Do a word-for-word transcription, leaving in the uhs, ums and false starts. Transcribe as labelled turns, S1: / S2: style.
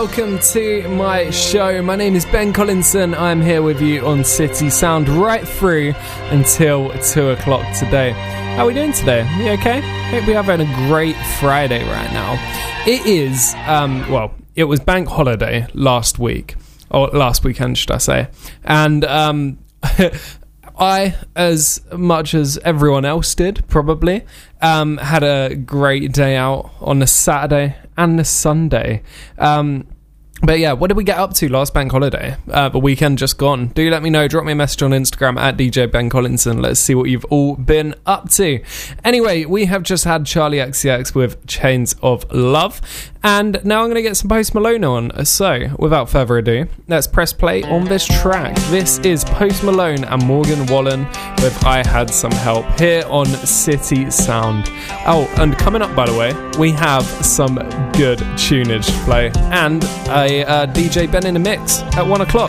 S1: Welcome to my show. My name is Ben Collinson. I'm here with you on City Sound right through until two o'clock today. How are we doing today? Are you okay? Hope we are having a great Friday right now. It is, um, well, it was bank holiday last week, or last weekend, should I say. And um, I, as much as everyone else did, probably, um, had a great day out on a Saturday and a Sunday. Um, but yeah, what did we get up to last bank holiday? Uh, the weekend just gone. Do let me know. Drop me a message on Instagram at D J Ben Collinson. Let's see what you've all been up to. Anyway, we have just had Charlie X C X with Chains of Love. And now I'm going to get some Post Malone on. So, without further ado, let's press play on this track. This is Post Malone and Morgan Wallen with I Had Some Help here on City Sound. Oh, and coming up, by the way, we have some good tunage to play and a uh, D J Ben in the mix at one o'clock.